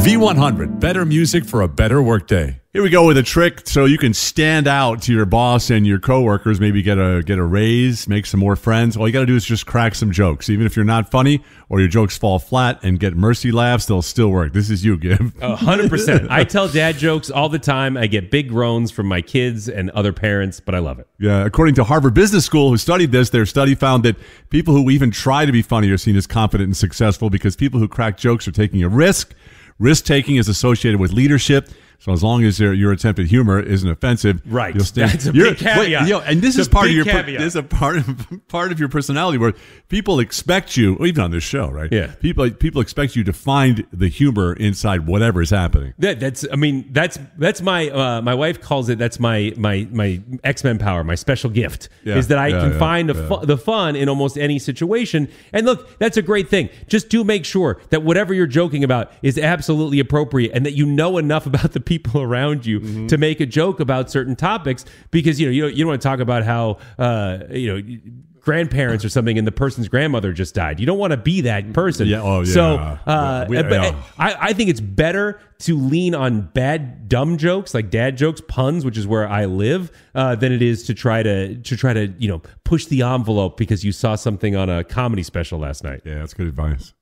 V100, better music for a better workday. Here we go with a trick so you can stand out to your boss and your coworkers, maybe get a raise, make some more friends. All you got to do is just crack some jokes. Even if you're not funny or your jokes fall flat and get mercy laughs, they'll still work. This is you, Gib. 100%. I tell dad jokes all the time. I get big groans from my kids and other parents, but I love it. Yeah, according to Harvard Business School, who studied this, their study found that people who even try to be funny are seen as confident and successful because people who crack jokes are taking a risk. Risk-taking is assosociated with leadership. So as long as your attempt at humor isn't offensive, right? You'll stand. That's a big caveat. And this it's is part of your caveat. this is a part of your personality where people expect you, even on this show, right? Yeah. People expect you to find the humor inside whatever is happening. That's my my wife calls it. That's my X-Men power. My special gift is that I can find the fun in almost any situation. And look, that's a great thing. Just do make sure that whatever you're joking about is absolutely appropriate, and that you know enough about the people around you to make a joke about certain topics, because you don't want to talk about how grandparents or something and the person's grandmother just died. You don't want to be that person. Yeah. Oh, yeah. So I think it's better to lean on bad dumb jokes like dad jokes, puns, which is where I live, than it is to try to push the envelope because you saw something on a comedy special last night. Yeah, that's good advice.